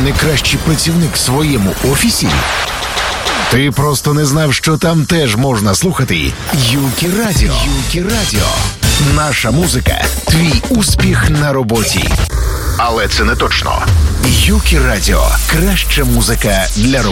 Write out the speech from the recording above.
не кращий працівник в своєму офісі? Ти просто не знав, що там теж можна слухати Юкі Радіо. Юкі Радіо. Наша музика – твій успіх на роботі. Але це не точно. Юкі Радіо – краща музика для роботи.